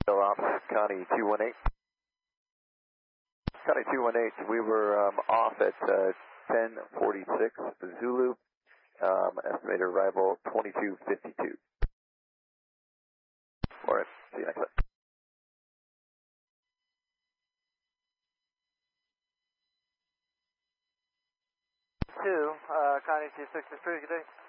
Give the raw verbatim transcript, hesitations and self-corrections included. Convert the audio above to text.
Still off, Connie two one eight. Connie two one eight, we were um, off at uh, ten forty-six Zulu, um, estimated arrival twenty-two fifty-two. All right, see you next time. Two, uh, Connie two sixty-three, good day.